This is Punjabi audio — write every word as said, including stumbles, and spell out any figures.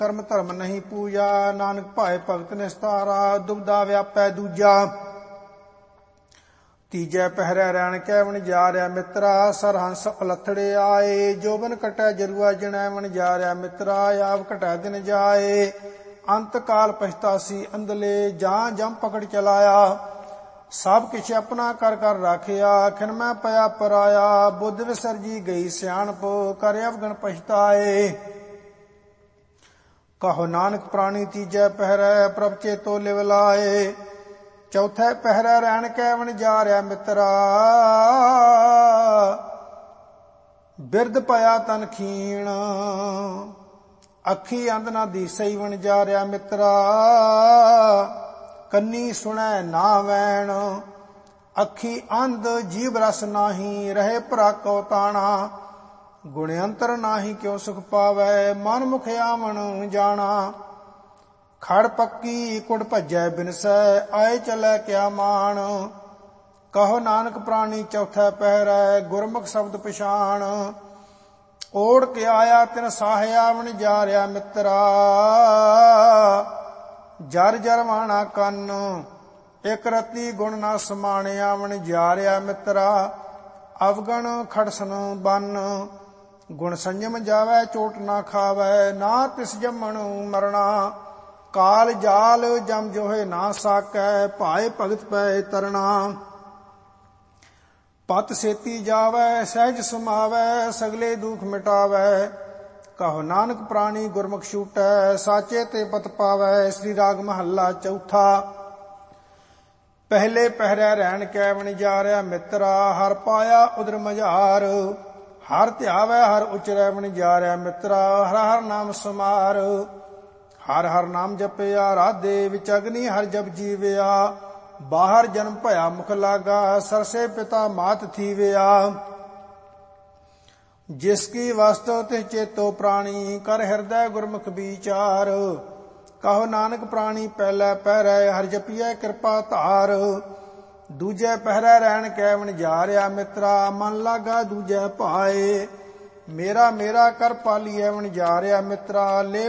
ਧਰਮ ਧਰਮ ਨਹੀਂ ਪੂਜਾ। ਨਾਨਕ ਭਾਏ ਭਗਤ ਨਿਸਤਾਰਾ, ਦੁਬਦਾ ਵਿਆਪੈ ਦੂਜਾ। ਤੀਜੈ ਪਹਿਰੈ ਰੈਣ ਕੈ ਵਣਜਾਰਿਆ ਮਿੱਤਰਾ, ਸਰਹੰਸ ਉਲੱਥੜੇ ਆਏ। ਜੋਬਨ ਕਟੈ ਜਰੂਆ ਜਣੈ ਵਣਜਾਰਿਆ ਮਿੱਤਰਾ, ਆਪ ਘਟੈ ਦਿਨ ਜਾਏ। ਅੰਤ ਕਾਲ ਪਛਤਾਸੀ ਅੰਧਲੇ, ਜਾਂ ਜਮ ਪਕੜ ਚਲਾਇਆ। ਸਭ ਕਿਛ ਆਪਣਾ ਕਰ ਕਰ ਰਾਖਿਆ, ਖਿਨ ਮੈਂ ਪਿਆ ਪਰਾਇਆ। ਬੁੱਧ ਵਿਸਰਜੀ ਗਈ ਸਿਆਣਪ, ਕਰ ਅਵਗਣ ਪਛਤਾਏ। ਕਹੋ ਨਾਨਕ ਪ੍ਰਾਣੀ ਤੀਜੈ ਪਹਿਰੈ, ਪ੍ਰਭ ਚੇਤੋ ਲਿਵ ਲਾਏ। ਚੌਥੈ ਪਹਿਰੈ ਰੈਣ ਕੈ ਵਣਜਾਰਿਆ ਮਿੱਤਰਾ, ਬਿਰਧ ਪਿਆ ਤਨ ਖੀਣ। ਅੱਖੀ ਅੰਧ ਨਾ ਦੀਸਈ ਵਣਜਾਰਿਆ ਮਿੱਤਰਾ, ਕੰਨੀ ਸੁਣੈ ਨਾ ਵੈਣ। ਅੱਖੀ ਅੰਧ ਜੀਵ ਰਸ ਨਾਹੀ, ਰਹੇ ਭਰਾ ਕਉ ਤਾਣਾ। ਗੁਣ ਅੰਤਰ ਨਾਹੀ ਕਿਉ ਸੁਖ ਪਾਵੈ, ਮਨ ਮੁਖ ਆਵਣ ਜਾਣਾ। ਖੜ ਪੱਕੀ ਕੁੜ ਭੱਜੈ ਬਿਨਸੈ, ਆਏ ਚਲੈ ਕਿਆ ਮਾਣ। ਕਹੋ ਨਾਨਕ ਪ੍ਰਾਣੀ ਚੌਥੈ ਪਹਿਰੈ, ਗੁਰਮੁਖ ਸ਼ਬਦ ਪਛਾਣ। ਓੜ ਕੇ ਆਇਆ ਤਿਨ ਸਾਹਿਆ ਵਣਜਾਰਿਆ ਮਿੱਤਰਾ, ਜਰ ਜਰ ਵਾਣਾ ਕੰਨ। ਇਕ ਰਤੀ ਗੁਣ ਨਾ ਸਮਾਣਿਆ ਵਣਜਾਰਿਆ ਮਿੱਤਰਾ, ਅਵਗਣ ਖੜਸਨ ਬੰਨ। ਗੁਣ ਸੰਜਮ ਜਾਵੈ ਚੋਟ ਨਾ ਖਾਵੈ, ਨਾ ਤਿਸ ਜੰਮਣ ਮਰਣਾ। ਕਾਲ ਜਾਲ ਜਮ ਜੋਹੇ ਨਾ ਸਾਕੈ, ਭਾਏ ਭਗਤ ਪੈ ਤਰਣਾ। ਪਤ ਸੇਤੀ ਜਾਵੈ ਸਹਿਜ ਸਮਾਵੈ, ਸਗਲੇ ਦੁਖ ਮਿਟਾਵੈ। ਕਹੋ ਨਾਨਕ ਪ੍ਰਾਣੀ ਗੁਰਮੁਖ ਛੂਟੈ, ਸਾਚੇ ਤੇ ਪਤ ਪਾਵੈ। ਸ੍ਰੀ ਰਾਗ ਮਹੱਲਾ ਚੌਥਾ। ਪਹਿਲੇ ਪਹਿਰੈ ਰੈਣ ਕੈ ਵਣਜਾਰਿਆ ਮਿੱਤਰਾ, ਹਰ ਪਾਇਆ ਉਦਰ ਮਝਾਰ। ਹਰ ਧਿਆਵੈ ਹਰ ਉਚਰੈ ਵਣਜਾਰਿਆ ਮਿੱਤਰਾ, ਹਰ ਹਰ ਨਾਮ ਸਮਾਰ। ਹਰ ਹਰ ਨਾਮ ਜਪਿਆ ਰਾਧੇ, ਵਿੱਚ ਅਗਨੀ ਹਰ ਜਪ ਜੀਵਿਆ। ਬਾਹਰ ਜਨਮ ਭਇਆ ਮੁਖ ਲਾਗਾ, ਸਰਸੇ ਪਿਤਾ ਮਾਤ ਥੀਵਿਆ। ਜਿਸ ਕੀ ਵਸਤੁ ਤਿਸ ਚੇਤੋ ਪ੍ਰਾਣੀ, ਕਰ ਹਿਰਦੈ ਗੁਰਮੁਖ ਵਿਚਾਰ। ਕਹੋ ਨਾਨਕ ਪ੍ਰਾਣੀ ਪਹਿਲੇ ਪਹਿਰੈ, ਹਰਿ ਜਪੀਐ ਕਿਰਪਾ ਧਾਰ। ਦੂਜੈ ਪਹਿਰੈ ਰੈਣ ਕੈ ਵਣਜਾਰਿਆ ਮਿੱਤਰਾ, ਮਨ ਲਾਗਾ ਦੂਜੈ ਭਾਏ। ਮੇਰਾ ਮੇਰਾ ਕਰ ਪਾਲੀਐ ਵਣਜਾਰਿਆ ਮਿੱਤਰਾ, ਲੈ